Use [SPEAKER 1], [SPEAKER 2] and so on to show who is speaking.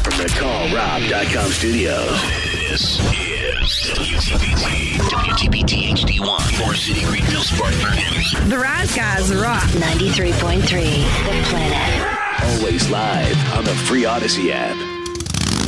[SPEAKER 1] from the CallRob.com studios. This is WTBT HD1, Moore City, Greenville, Spartanburg.
[SPEAKER 2] The Rise Guys rock.
[SPEAKER 3] 93.3 The Planet.
[SPEAKER 1] Always live on the free Odyssey app.